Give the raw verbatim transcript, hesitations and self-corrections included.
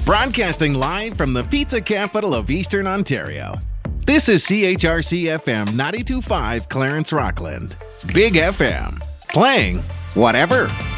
Broadcasting live from the pizza capital of Eastern Ontario. This is C H R C F M ninety-two point five Clarence Rockland. Big F M. Playing whatever.